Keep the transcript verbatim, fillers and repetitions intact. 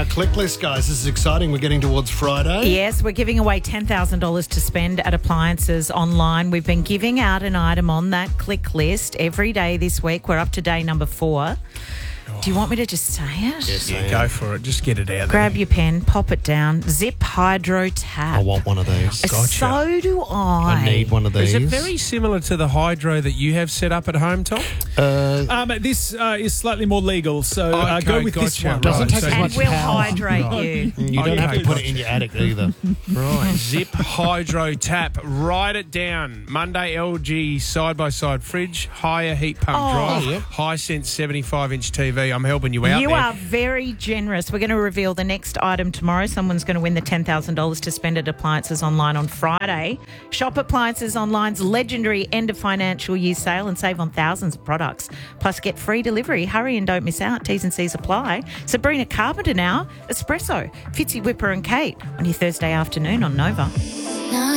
click list, guys. This is exciting. We're getting towards Friday. Yes, we're giving away ten thousand dollars to spend at appliances online. We've been giving out an item on that click list every day this week. We're up to day number four. Do you want me to just say it? Yes, Yeah, go for it. Just get it out Grab there. your pen, pop it down. Zip Hydro Tap. I want one of these. Gotcha. So do I. I need one of these. Is it very similar to the hydro that you have set up at home, Tom? Uh, Um, this uh, is slightly more legal, so uh, Okay, go with this gotcha. one. Doesn't Right, take so- as And much we'll power. hydrate Right. you. you don't have to Okay, put it in your attic either. Right. Zip Hydro Tap. Write it down. Monday L G side-by-side fridge, higher heat pump Oh. drive, Yeah. Hisense seventy-five inch T V. I'm helping you out You there. are very generous. We're going to reveal the next item tomorrow. Someone's going to win the ten thousand dollars to spend at Appliances Online on Friday. Shop Appliances Online's legendary end of financial year sale and save on thousands of products. Plus, get free delivery. Hurry and don't miss out. T's and C's apply. Sabrina Carpenter now, Espresso, Fitzy Whipper and Kate on your Thursday afternoon on Nova.